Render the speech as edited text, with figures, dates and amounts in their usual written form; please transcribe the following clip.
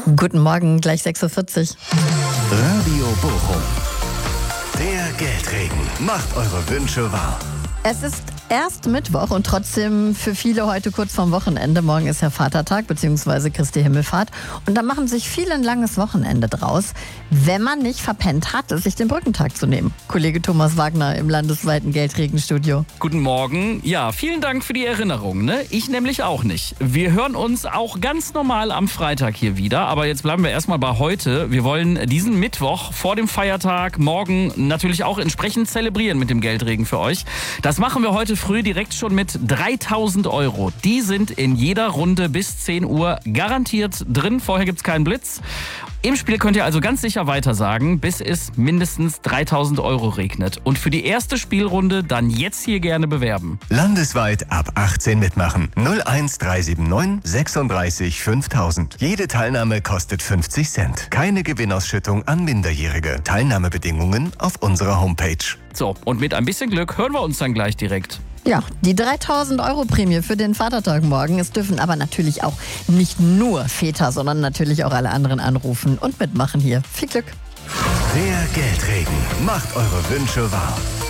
Guten Morgen, gleich 6:40 Uhr. Radio Bochum. Der Geldregen macht eure Wünsche wahr. Es ist erst Mittwoch und trotzdem für viele heute kurz vorm Wochenende. Morgen ist ja Vatertag bzw. Christi Himmelfahrt. Und da machen sich viele ein langes Wochenende draus, wenn man nicht verpennt hat, sich den Brückentag zu nehmen. Kollege Thomas Wagner im landesweiten Geldregenstudio. Guten Morgen. Ja, vielen Dank für die Erinnerung. Ne? Ich nämlich auch nicht. Wir hören uns auch ganz normal am Freitag hier wieder. Aber jetzt bleiben wir erstmal bei heute. Wir wollen diesen Mittwoch vor dem Feiertag morgen natürlich auch entsprechend zelebrieren mit dem Geldregen für euch. Das machen wir heute früh direkt schon mit 3.000 Euro. Die sind in jeder Runde bis 10 Uhr garantiert drin. Vorher gibt's keinen Blitz. Im Spiel könnt ihr also ganz sicher weitersagen, bis es mindestens 3.000 Euro regnet. Und für die erste Spielrunde dann jetzt hier gerne bewerben. Landesweit ab 18 mitmachen. 01379 36 5000. Jede Teilnahme kostet 50 Cent. Keine Gewinnausschüttung an Minderjährige. Teilnahmebedingungen auf unserer Homepage. So, und mit ein bisschen Glück hören wir uns dann gleich direkt. Ja, die 3.000 Euro Prämie für den Vatertag morgen. Es dürfen aber natürlich auch nicht nur Väter, sondern natürlich auch alle anderen anrufen und mitmachen hier. Viel Glück. Der Geldregen macht eure Wünsche wahr.